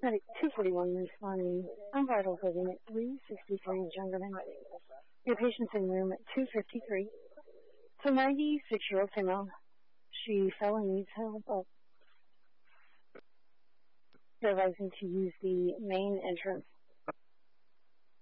Medic 241 responding on vital coding at 363 in Jungerman. Your patient's in room at 253. It's a 96-year-old female. She fell and needs help. They're advising to use the main entrance